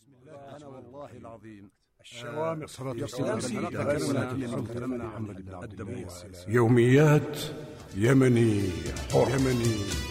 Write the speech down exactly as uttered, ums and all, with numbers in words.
أنا والله العظيم الشوامخ صلاة يوميات يمني حر يمني